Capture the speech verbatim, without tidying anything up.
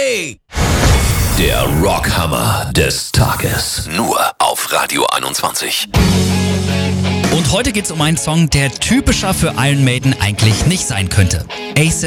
Hey! Der Rockhammer des Tages. Nur auf Radio einundzwanzig. Und heute geht's um einen Song, der typischer für Iron Maiden eigentlich nicht sein könnte. Acid